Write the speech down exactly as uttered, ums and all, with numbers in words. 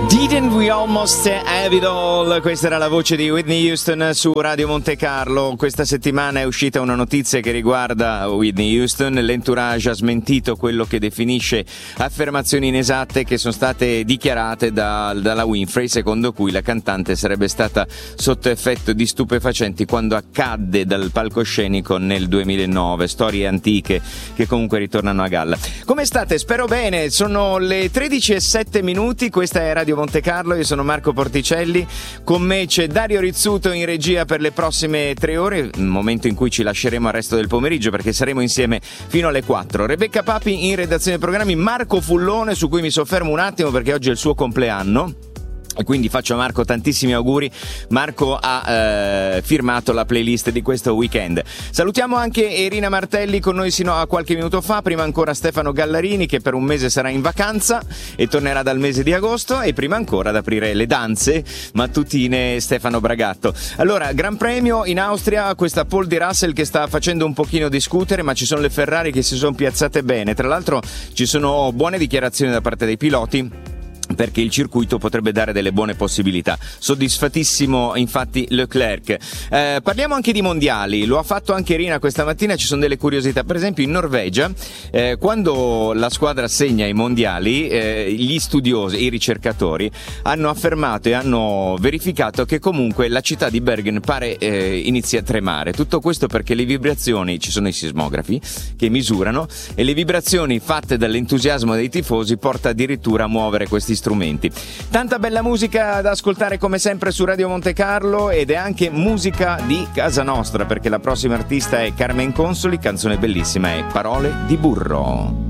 Didn't we almost have it all? Questa era la voce di Whitney Houston su Radio Monte Carlo. Questa settimana è uscita una notizia che riguarda Whitney Houston. L'entourage ha smentito quello che definisce affermazioni inesatte che sono state dichiarate da, dalla Winfrey, secondo cui la cantante sarebbe stata sotto effetto di stupefacenti quando accadde dal palcoscenico nel duemilanove. Storie antiche che comunque ritornano a galla. Come state? Spero bene. Sono le tredici e sette minuti. Questa è Radio Monte Carlo, io sono Marco Porticelli, con me c'è Dario Rizzuto in regia per le prossime tre ore, un momento in cui ci lasceremo al resto del pomeriggio perché saremo insieme fino alle quattro. Rebecca Papi in redazione dei programmi, Marco Fullone, su cui mi soffermo un attimo perché oggi è il suo compleanno. E quindi faccio a Marco tantissimi auguri. Marco ha eh, firmato la playlist di questo weekend. Salutiamo anche Irina Martelli con noi sino a qualche minuto fa, prima ancora Stefano Gallarini che per un mese sarà in vacanza e tornerà dal mese di agosto, e prima ancora ad aprire le danze mattutine Stefano Bragatto. Allora, Gran Premio in Austria, questa Paul di Russell che sta facendo un pochino discutere, ma ci sono le Ferrari che si sono piazzate bene. Tra l'altro ci sono buone dichiarazioni da parte dei piloti, perché il circuito potrebbe dare delle buone possibilità. Soddisfatissimo infatti Leclerc. Eh, parliamo anche di mondiali, lo ha fatto anche Irina questa mattina, ci sono delle curiosità. Per esempio in Norvegia, eh, quando la squadra segna i mondiali, eh, gli studiosi, i ricercatori, hanno affermato e hanno verificato che comunque la città di Bergen pare eh, inizi a tremare. Tutto questo perché le vibrazioni, ci sono i sismografi che misurano, e le vibrazioni fatte dall'entusiasmo dei tifosi porta addirittura a muovere questi strumenti. Tanta bella musica da ascoltare come sempre su Radio Monte Carlo, ed è anche musica di casa nostra perché la prossima artista è Carmen Consoli, canzone bellissima è Parole di burro.